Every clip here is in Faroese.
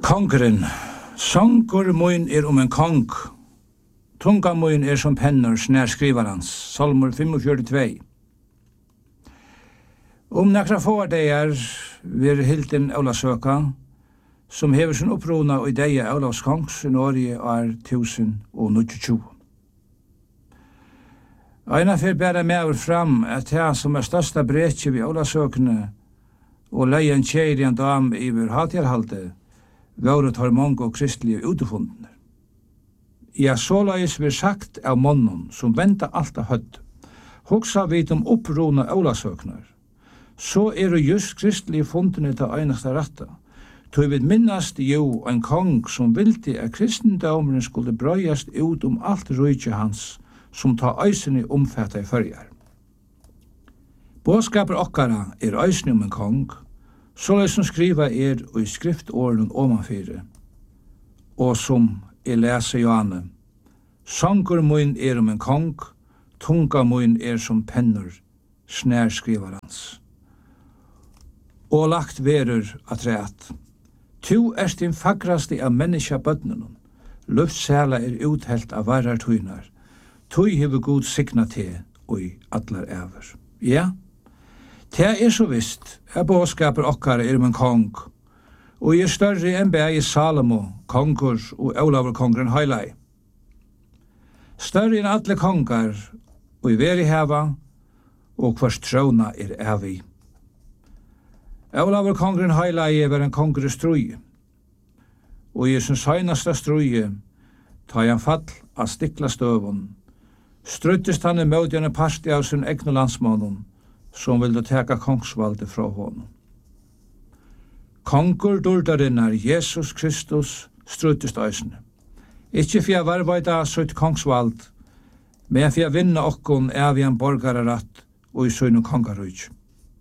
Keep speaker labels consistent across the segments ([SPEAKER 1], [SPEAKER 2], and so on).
[SPEAKER 1] Kongren, sangur mun en kong. Tunga mun som pennor snærskrivarans. Salmur 45:2. Nakra få dagar vir hilden Ólavsøka, som hever sin opprona i deia Ólavskongs i Norge 1020. Eina fyrir bæra meður fram at það som størsta brekje vi Ólavsøkene og leien kjeirian dam yfir hatjarhalde våret har mange og kristelige utefundene. Ja, såleis vi sagt av månen som venta alt av hødd. Hugsa vid opprona Ólavsøknar. Så just kristelige fundene til einasta ratta. Tog vi minnast jo en kong som vildi at kristendommen skulle brøyast ut alt rujtje hans, som ta eisene omfatta i førjar. Båskaper okkara eisene en kong, såleis som skriva og i skriftåren omanfyre, og som leser Johanne. Sangur mun en kong, tunga mun som pennor, snærskrivarans. Og lagt verur at ræt. Tu din fagraste av menneska bødnunum. Luftsæla uthelt av varar tøynar. Tøy hever god signa te og i allar æver. Ja, te så vist, båskaper okkar en kong, og større enn bæg Salomo, kongur og Ólavur kongren heilai. Større enn alle kongar, og i veri heva, og hvers tróna ævi. Ólavur kongren heilai var en kongur i strui, og i sin søgnasta strui, ta han fall av stikla støvun, struttist han i mødjane parti av sin egnu landsmånum, som ville teka kongsvalde fra honom. Kongur durdarinnar Jesus Kristus struttist æsne. Ikkje fyrir varvaida sutt kongsvald, men fyrir vinna okkon evian borgararatt og i søgnum kongarujt.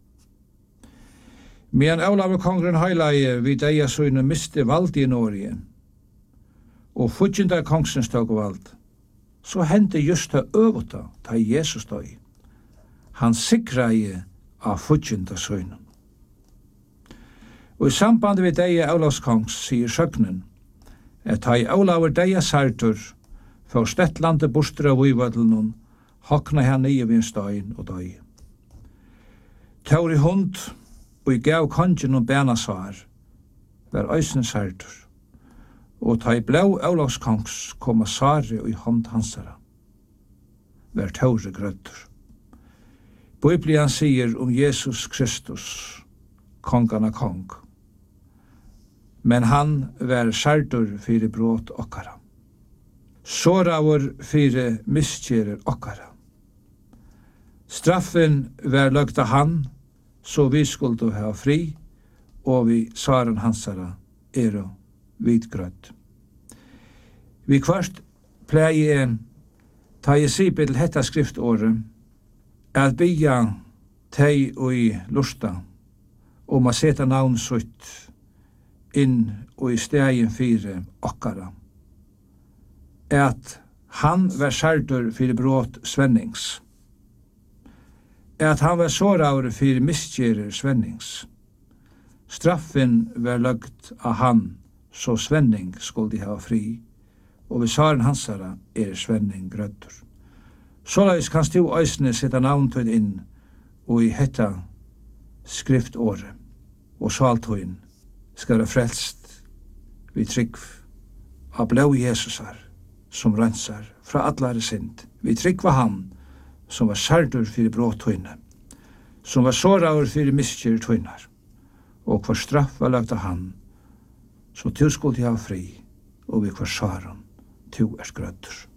[SPEAKER 1] Men Ólavur kongren heilai vi deia søgnum miste vald i Norge, og futjindar kongsens tog vald, så hendte just det øvota ta Jesus døy. Han sikrai av futjindar søgnum. Og i samband við deia Ólavskongs sier søgnen, at ta Ólavur deia sartur, for stettlande bostur av uivadlunum, hokna hann i við støyn og døy. Tauri hund, og i gav kongen og bernasvar, var æsne sartur, og ta blau Ólavskongs koma sari og i hånd hansara, var tauri grøttur. Biblian sier Jesus Kristus, kongarna kong, men han var sartur fyrir brot okkara. Såravur fyrir miskjerir okkara. Straffen var løgta han, så vi skulle ha fri, og vi svaren hansara vidgrøtt. Vi kvart plei ta i sipil hetta skriftåret, at bygja tei og i lusta, a seta navn sutt inn og i stegin fyrir okkara. At han var sartur fyrir brot svennings. At han var såraur fyrir miskjerir svennings. Straffen var løgt av han, så svenning skulle ha fri, og ved svaren hansara svenning grøttur. Såleis kan du eisne seta navntøyd inn og i hetta skriftåret, og svaltøyen skal være frelst vi trygg av blau Jesusar som rensar fra allare synd. Vi trygg var han som var sardur fyrir bråtøyne, som var såraur fyrir miskjer tøynar, og hver straff var lagt av han, så du skulle ha fri, og vi hver saran, du grøttur.